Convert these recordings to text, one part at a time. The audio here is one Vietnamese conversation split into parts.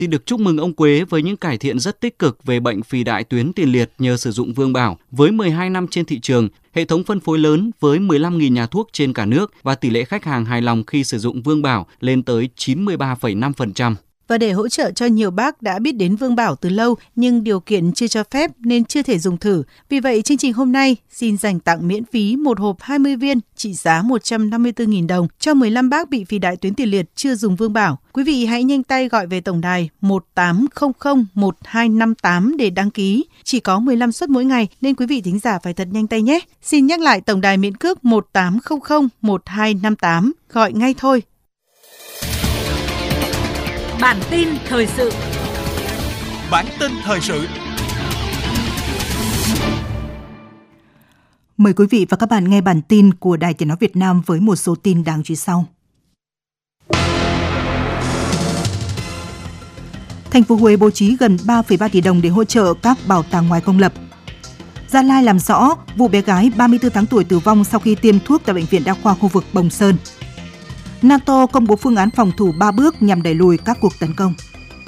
Xin được chúc mừng ông Quế với những cải thiện rất tích cực về bệnh phì đại tuyến tiền liệt nhờ sử dụng Vương Bảo. Với 12 năm trên thị trường, hệ thống phân phối lớn với 15.000 nhà thuốc trên cả nước và tỷ lệ khách hàng hài lòng khi sử dụng Vương Bảo lên tới 93,5%. Và để hỗ trợ cho nhiều bác đã biết đến Vương Bảo từ lâu nhưng điều kiện chưa cho phép nên chưa thể dùng thử. Vì vậy, chương trình hôm nay xin dành tặng miễn phí một hộp 20 viên trị giá 154.000 đồng cho 15 bác bị phì đại tuyến tiền liệt chưa dùng Vương Bảo. Quý vị hãy nhanh tay gọi về tổng đài 1800 1258 để đăng ký. Chỉ có 15 suất mỗi ngày nên quý vị thính giả phải thật nhanh tay nhé. Xin nhắc lại tổng đài miễn cước 1800 1258. Gọi ngay thôi. Bản tin thời sự. Bản tin thời sự. Mời quý vị và các bạn nghe bản tin của Đài Tiếng nói Việt Nam với một số tin đáng chú ý sau. Thành phố Huế bố trí gần 3,3 tỷ đồng để hỗ trợ các bảo tàng ngoài công lập. Gia Lai làm rõ vụ bé gái 34 tháng tuổi tử vong sau khi tiêm thuốc tại Bệnh viện Đa khoa khu vực Bồng Sơn. NATO công bố phương án phòng thủ 3 bước nhằm đẩy lùi các cuộc tấn công.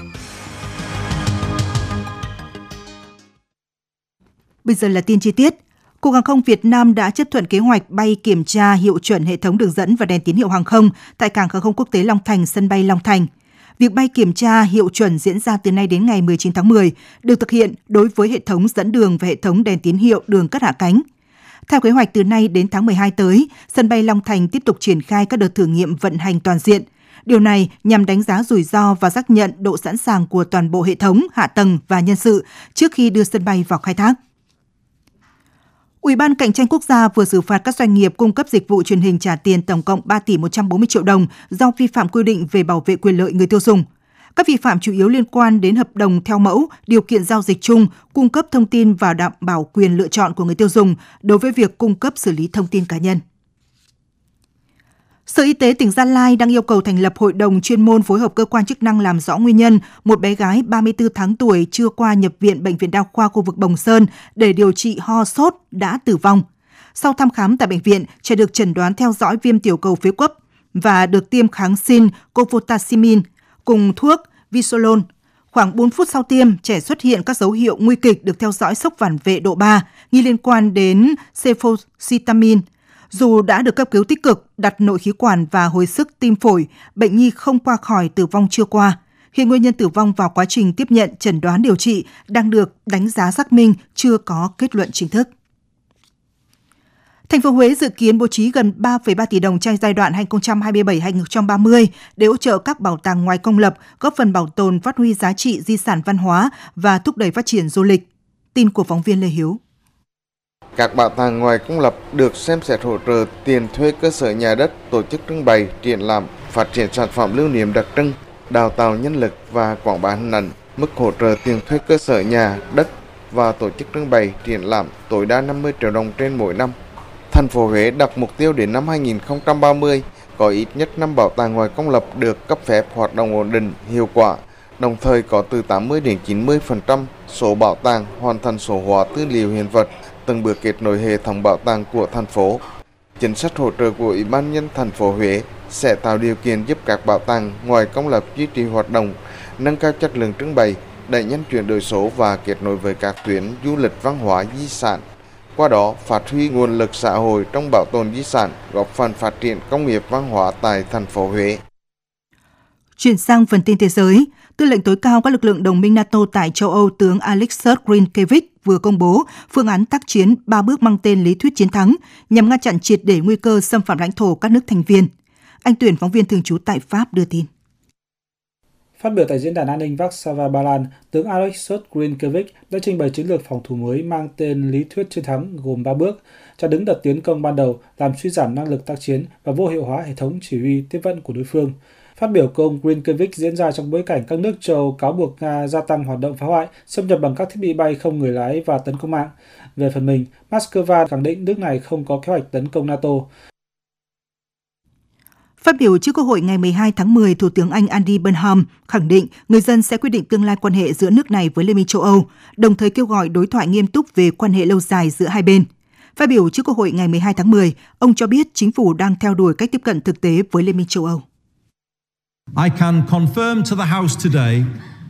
Bây giờ là tin chi tiết. Cục Hàng không Việt Nam đã chấp thuận kế hoạch bay kiểm tra hiệu chuẩn hệ thống đường dẫn và đèn tín hiệu hàng không tại Cảng hàng không quốc tế Long Thành, sân bay Long Thành. Việc bay kiểm tra hiệu chuẩn diễn ra từ nay đến ngày 19 tháng 10, được thực hiện đối với hệ thống dẫn đường và hệ thống đèn tín hiệu đường cất hạ cánh. Theo kế hoạch, từ nay đến tháng 12 tới, sân bay Long Thành tiếp tục triển khai các đợt thử nghiệm vận hành toàn diện. Điều này nhằm đánh giá rủi ro và xác nhận độ sẵn sàng của toàn bộ hệ thống, hạ tầng và nhân sự trước khi đưa sân bay vào khai thác. Ủy ban Cạnh tranh Quốc gia vừa xử phạt các doanh nghiệp cung cấp dịch vụ truyền hình trả tiền tổng cộng 3 tỷ 140 triệu đồng do vi phạm quy định về bảo vệ quyền lợi người tiêu dùng. Các vi phạm chủ yếu liên quan đến hợp đồng theo mẫu, điều kiện giao dịch chung, cung cấp thông tin và đảm bảo quyền lựa chọn của người tiêu dùng đối với việc cung cấp xử lý thông tin cá nhân. Sở Y tế tỉnh Gia Lai đang yêu cầu thành lập hội đồng chuyên môn phối hợp cơ quan chức năng làm rõ nguyên nhân một bé gái 34 tháng tuổi chưa qua nhập viện Bệnh viện Đa khoa khu vực Bồng Sơn để điều trị ho sốt đã tử vong. Sau thăm khám tại bệnh viện, trẻ được chẩn đoán theo dõi viêm tiểu cầu phế quấp và được tiêm kháng sinh Cofotasimin cùng thuốc Visolon. Khoảng 4 phút sau tiêm, trẻ xuất hiện các dấu hiệu nguy kịch được theo dõi sốc phản vệ độ 3, nghi liên quan đến cefoxitamine. Dù đã được cấp cứu tích cực, đặt nội khí quản và hồi sức tim phổi, bệnh nhi không qua khỏi tử vong chưa qua. Hiện nguyên nhân tử vong vào quá trình tiếp nhận chẩn đoán điều trị đang được đánh giá xác minh, chưa có kết luận chính thức. Thành phố Huế dự kiến bố trí gần 3,3 tỷ đồng trong giai đoạn 2027-2030 để hỗ trợ các bảo tàng ngoài công lập, góp phần bảo tồn phát huy giá trị di sản văn hóa và thúc đẩy phát triển du lịch. Tin của phóng viên Lê Hiếu. Các bảo tàng ngoài công lập được xem xét hỗ trợ tiền thuê cơ sở nhà đất, tổ chức trưng bày, triển lãm, phát triển sản phẩm lưu niệm đặc trưng, đào tạo nhân lực và quảng bá hình ảnh. Mức hỗ trợ tiền thuê cơ sở nhà, đất và tổ chức trưng bày, triển lãm tối đa 50 triệu đồng trên mỗi năm. Thành phố Huế đặt mục tiêu đến năm 2030 có ít nhất 5 bảo tàng ngoài công lập được cấp phép hoạt động ổn định, hiệu quả, đồng thời có từ 80 đến 90% số bảo tàng hoàn thành số hóa tư liệu hiện vật, từng bước kết nối hệ thống bảo tàng của thành phố. Chính sách hỗ trợ của Ủy ban nhân thành phố Huế sẽ tạo điều kiện giúp các bảo tàng ngoài công lập duy trì hoạt động, nâng cao chất lượng trưng bày, đẩy nhanh chuyển đổi số và kết nối với các tuyến du lịch văn hóa di sản. Qua đó, phát huy nguồn lực xã hội trong bảo tồn di sản, góp phần phát triển công nghiệp văn hóa tại thành phố Huế. Chuyển sang phần tin thế giới, Tư lệnh tối cao các lực lượng đồng minh NATO tại châu Âu tướng Alexander Grinkevich vừa công bố phương án tác chiến 3 bước mang tên lý thuyết chiến thắng nhằm ngăn chặn triệt để nguy cơ xâm phạm lãnh thổ các nước thành viên. Anh Tuyển, phóng viên thường trú tại Pháp đưa tin. Phát biểu tại diễn đàn an ninh Warsaw, Ba Lan, tướng Alexander Grinkevich đã trình bày chiến lược phòng thủ mới mang tên lý thuyết chiến thắng gồm 3 bước, chặn đứng đợt tiến công ban đầu, làm suy giảm năng lực tác chiến và vô hiệu hóa hệ thống chỉ huy tiếp vận của đối phương. Phát biểu của ông Grinkevich diễn ra trong bối cảnh các nước châu Âu cáo buộc Nga gia tăng hoạt động phá hoại, xâm nhập bằng các thiết bị bay không người lái và tấn công mạng. Về phần mình, Moscow khẳng định nước này không có kế hoạch tấn công NATO. Phát biểu trước Quốc hội ngày 12 tháng 10, Thủ tướng Anh Andy Burnham khẳng định người dân sẽ quyết định tương lai quan hệ giữa nước này với Liên minh châu Âu, đồng thời kêu gọi đối thoại nghiêm túc về quan hệ lâu dài giữa hai bên. Phát biểu trước Quốc hội ngày 12 tháng 10, ông cho biết chính phủ đang theo đuổi cách tiếp cận thực tế với Liên minh châu Âu. I can confirm to the House today